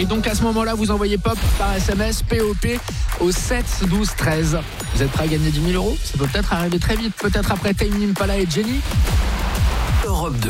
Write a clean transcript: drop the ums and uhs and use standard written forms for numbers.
Et donc à ce moment-là, vous envoyez POP par SMS, POP au 7 12 13. Vous êtes prêts à gagner 10 000 €? Ça peut peut-être arriver très vite, peut-être après Tame Impala et Jenny. Europe 2.